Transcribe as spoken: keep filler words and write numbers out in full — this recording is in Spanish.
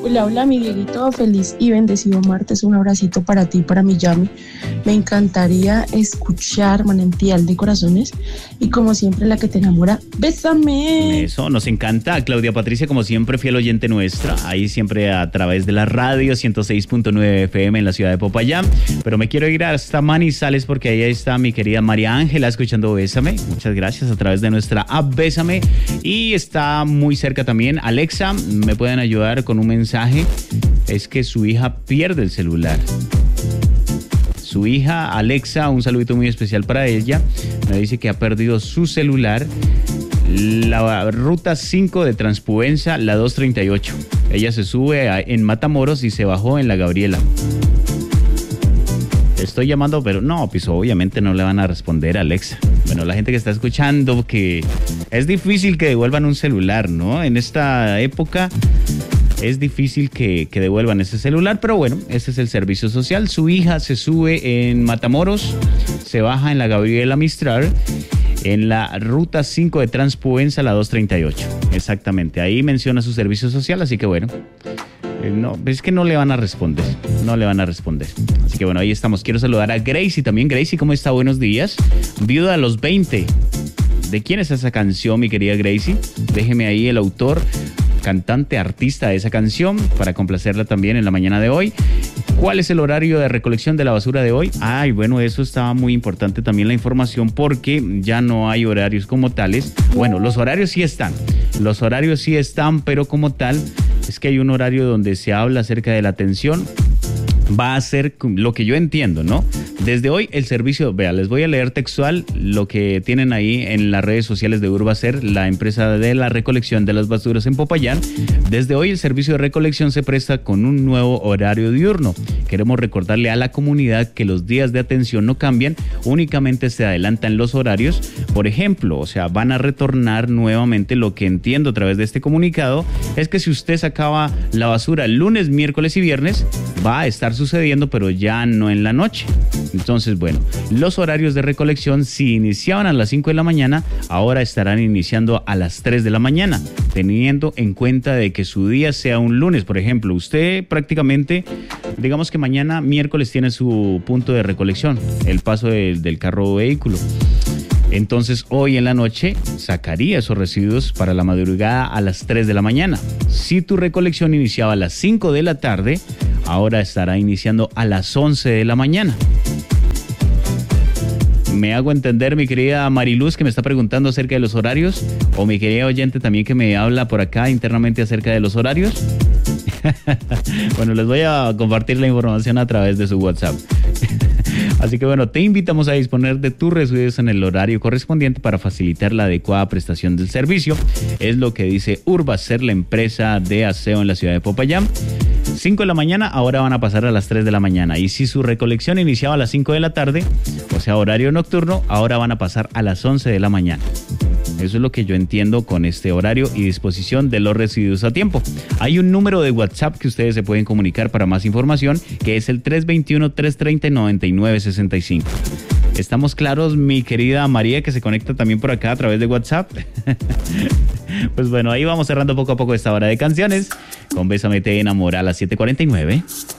Hola, hola, mi Dieguito, feliz y bendecido martes, un abracito para ti, para mi Yami. Me encantaría escuchar Manantial de Corazones y como siempre la que te enamora, bésame. Eso, nos encanta. Claudia Patricia, como siempre, fiel oyente nuestra, ahí siempre a través de la radio ciento seis punto nueve F M en la ciudad de Popayán. Pero me quiero ir hasta Manizales porque ahí está mi querida María Ángela escuchando Bésame. Muchas gracias a través de nuestra app Bésame. Y está muy cerca también Alexa, me pueden ayudar con un mensaje. Es que su hija pierde el celular. Su hija Alexa, un saludito muy especial para ella, me dice que ha perdido su celular. La ruta cinco de Transpuenza, la doscientos treinta y ocho. Ella se sube a, en Matamoros y se bajó en la Gabriela. Estoy llamando, pero no, pues obviamente no le van a responder a Alexa. Bueno, la gente que está escuchando, que es difícil que devuelvan un celular, ¿no? En esta época es difícil que, que devuelvan ese celular, pero bueno, ese es el servicio social. Su hija se sube en Matamoros, se baja en la Gabriela Mistral, en la ruta cinco de Transpuenza, la doscientos treinta y ocho. Exactamente, ahí menciona su servicio social, así que bueno, eh, no, es que no le van a responder, no le van a responder. Así que bueno, ahí estamos. Quiero saludar a Gracie también. Gracie, ¿cómo está? Buenos días. Viuda a los veinte. ¿De quién es esa canción, mi querida Gracie? Déjeme ahí el autor, cantante, artista de esa canción, para complacerla también en la mañana de hoy. ¿Cuál es el horario de recolección de la basura de hoy? Ay, bueno, eso estaba muy importante también la información, porque ya no hay horarios como tales. Bueno, los horarios sí están, los horarios sí están, pero como tal, es que hay un horario donde se habla acerca de la atención. Va a ser lo que yo entiendo, ¿no? Desde hoy el servicio, vea, les voy a leer textual lo que tienen ahí en las redes sociales de Urbacer, la empresa de la recolección de las basuras en Popayán. Desde hoy el servicio de recolección se presta con un nuevo horario diurno. Queremos recordarle a la comunidad que los días de atención no cambian, únicamente se adelantan los horarios. Por ejemplo, o sea, van a retornar nuevamente. Lo que entiendo a través de este comunicado es que si usted sacaba la basura el lunes, miércoles y viernes, va a estar sucediendo, pero ya no en la noche. Entonces, bueno, los horarios de recolección, si iniciaban a las cinco de la mañana, ahora estarán iniciando a las tres de la mañana, teniendo en cuenta de que su día sea un lunes. Por ejemplo, usted prácticamente, digamos que mañana miércoles tiene su punto de recolección, el paso del, del carro o vehículo. Entonces, hoy en la noche sacaría esos residuos para la madrugada a las tres de la mañana. Si tu recolección iniciaba a las cinco de la tarde, ahora estará iniciando a las once de la mañana. ¿Me hago entender, mi querida Mariluz, que me está preguntando acerca de los horarios? O mi querida oyente también que me habla por acá internamente acerca de los horarios. Bueno, les voy a compartir la información a través de su WhatsApp. Así que bueno, te invitamos a disponer de tus residuos en el horario correspondiente para facilitar la adecuada prestación del servicio. Es lo que dice Urbacer, la empresa de aseo en la ciudad de Popayán. cinco de la mañana, ahora van a pasar a las tres de la mañana. Y si su recolección iniciaba a las cinco de la tarde, o sea, horario nocturno, ahora van a pasar a las once de la mañana. Eso es lo que yo entiendo con este horario y disposición de los residuos a tiempo. Hay un número de WhatsApp que ustedes se pueden comunicar para más información, que es el tres dos uno, tres tres cero, nueve nueve seis cinco. ¿Estamos claros, mi querida María, que se conecta también por acá a través de WhatsApp? Pues bueno, ahí vamos cerrando poco a poco esta hora de canciones con Bésame te enamora a las siete cuarenta y nueve.